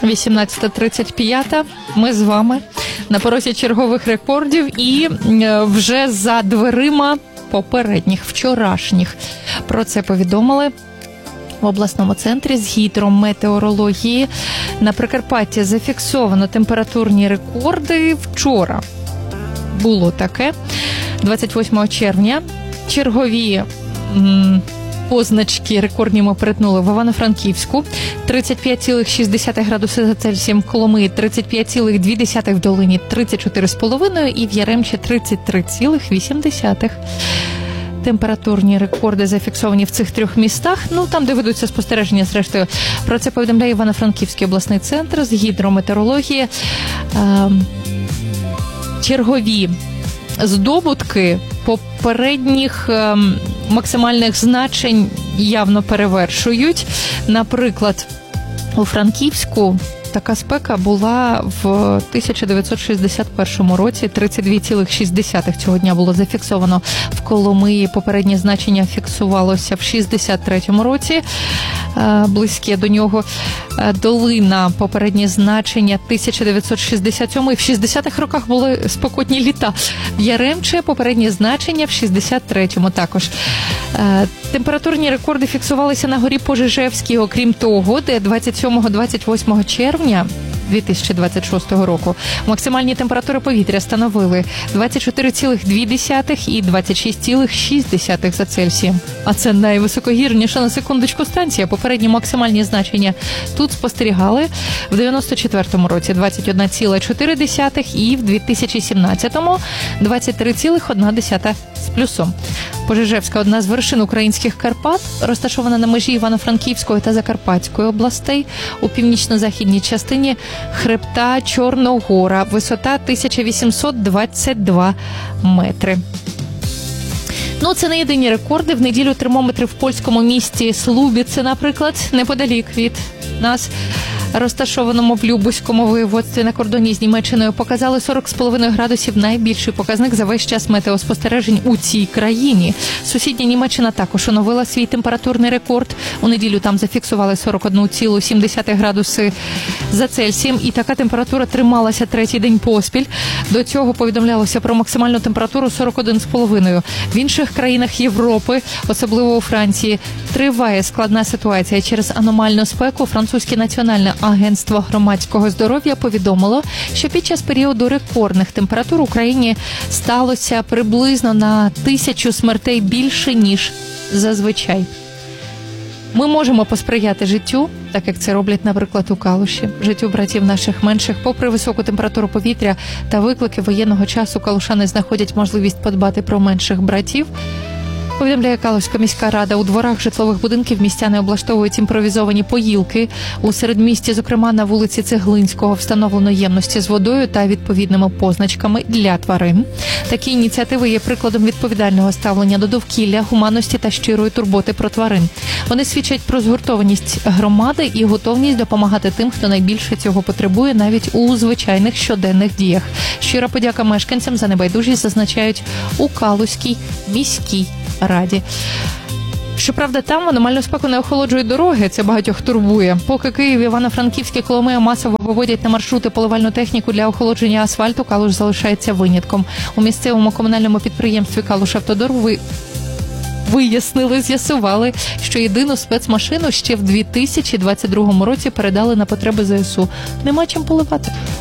18:35. Ми з вами на порозі чергових рекордів і вже за дверима попередніх, вчорашніх. Про це повідомили в обласному центрі з гідрометеорології. На Прикарпатті зафіксовано температурні рекорди. Вчора було таке. 28 червня чергові позначки рекордні ми перетнули в Івано-Франківську. 35,6 градуси за Цельсієм в Коломиї, 35,2 в Долині, 34,5 і в Яремчі 33,8. Температурні рекорди зафіксовані в цих трьох містах. Там, де ведуться спостереження, зрештою. Про це повідомляє Івано-Франківський обласний центр з гідрометеорології. Чергові здобутки попередніх максимальних значень явно перевершують. Наприклад, у Франківську така спека була в 1961 році. 32,6 цього дня було зафіксовано в Коломиї. Попереднє значення фіксувалося в 63 році. Близьке до нього. Долина, попереднє значення 1967, і в 60-х роках були спекотні літа. В Яремче попереднє значення в 63-му також. Температурні рекорди фіксувалися на горі Пожежевській, окрім того, де 27-28 червня 2026 року максимальні температури повітря становили 24,2 і 26,6 за Цельсієм. А це найвисокогірніша, на секундочку, станція. Попередні максимальні значення тут спостерігали в 94-му році 21,4 і в 2017-му 23,1 з плюсом. Пожежевська – одна з вершин українських Карпат, розташована на межі Івано-Франківської та Закарпатської областей. У північно-західній частині хребта Чорногора. Висота 1822 метри. Це не єдині рекорди. В неділю термометри в польському місті Слубіце, наприклад, неподалік від нас, розташованому в Любузькому воєводстві на кордоні з Німеччиною, показали 40,5 градусів, найбільший показник за весь час метеоспостережень у цій країні. Сусідня Німеччина також оновила свій температурний рекорд. У неділю там зафіксували 41,7 градуси за Цельсієм, і така температура трималася третій день поспіль. До цього повідомлялося про максимальну температуру 41,5. В інших країнах Європи, особливо у Франції, триває складна ситуація через аномальну спеку. Французьке національне агентство громадського здоров'я повідомило, що під час періоду рекордних температур в Україні сталося приблизно на 1000 смертей більше, ніж зазвичай. Ми можемо посприяти життю, так як це роблять, наприклад, у Калуші, життю братів наших менших. Попри високу температуру повітря та виклики воєнного часу, калушани знаходять можливість подбати про менших братів. Повідомляє Калузька міська рада. У дворах житлових будинків містяни облаштовують імпровізовані поїлки. У середмісті, зокрема на вулиці Цеглинського, встановлено ємності з водою та відповідними позначками для тварин. Такі ініціативи є прикладом відповідального ставлення до довкілля, гуманності та щирої турботи про тварин. Вони свідчать про згуртованість громади і готовність допомагати тим, хто найбільше цього потребує, навіть у звичайних щоденних діях. Щира подяка мешканцям за небайдужість, зазначають у Калузькій міській раді. Щоправда, там аномальну спеку не охолоджують дороги, це багатьох турбує. Поки Київ, Івано-Франківське, Коломия масово виводять на маршрути поливальну техніку для охолодження асфальту, Калуш залишається винятком. У місцевому комунальному підприємстві «Калушавтодор» з'ясували, що єдину спецмашину ще в 2022 році передали на потреби ЗСУ. Нема чим поливати.